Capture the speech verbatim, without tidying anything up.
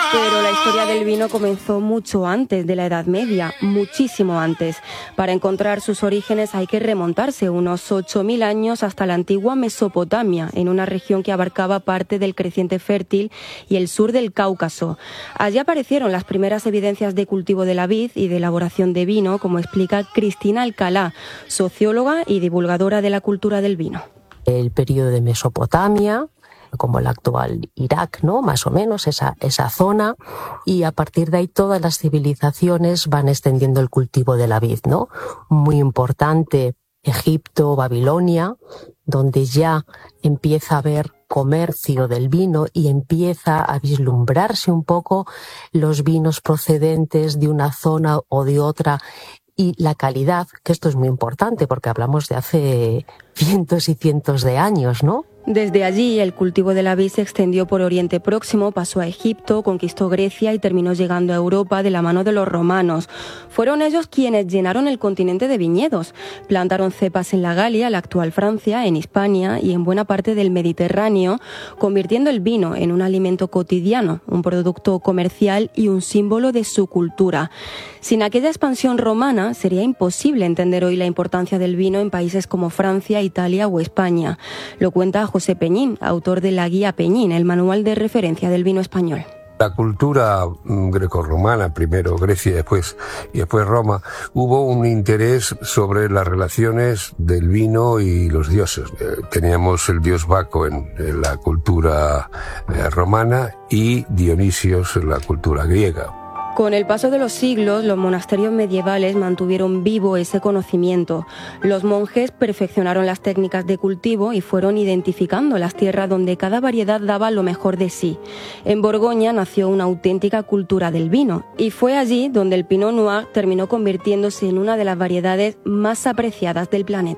Pero la historia del vino comenzó mucho antes de la Edad Media, muchísimo antes. Para encontrar sus orígenes hay que remontarse unos ocho mil años hasta la antigua Mesopotamia, en una región que abarcaba parte del creciente fértil y el sur del Cáucaso. Allí aparecieron las primeras evidencias de cultivo de la vid y de elaboración de vino, como explica Cristina Alcalá, socióloga y divulgadora de la cultura del vino. El periodo de Mesopotamia, como el actual Irak, ¿no? Más o menos, esa, esa zona, y a partir de ahí todas las civilizaciones van extendiendo el cultivo de la vid, ¿no? Muy importante Egipto, Babilonia, donde ya empieza a haber comercio del vino y empieza a vislumbrarse un poco los vinos procedentes de una zona o de otra, y la calidad, que esto es muy importante porque hablamos de hace cientos y cientos de años, ¿no? Desde allí, el cultivo de la vid se extendió por Oriente Próximo, pasó a Egipto, conquistó Grecia y terminó llegando a Europa de la mano de los romanos. Fueron ellos quienes llenaron el continente de viñedos. Plantaron cepas en la Galia, la actual Francia, en Hispania y en buena parte del Mediterráneo, convirtiendo el vino en un alimento cotidiano, un producto comercial y un símbolo de su cultura. Sin aquella expansión romana, sería imposible entender hoy la importancia del vino en países como Francia, Italia o España. Lo cuenta José Peñín, autor de la Guía Peñín, el manual de referencia del vino español. La cultura grecorromana, primero Grecia y después, y después Roma, hubo un interés sobre las relaciones del vino y los dioses. Teníamos el dios Baco en, en la cultura romana y Dionisios en la cultura griega. Con el paso de los siglos, los monasterios medievales mantuvieron vivo ese conocimiento. Los monjes perfeccionaron las técnicas de cultivo y fueron identificando las tierras donde cada variedad daba lo mejor de sí. En Borgoña nació una auténtica cultura del vino y fue allí donde el Pinot Noir terminó convirtiéndose en una de las variedades más apreciadas del planeta.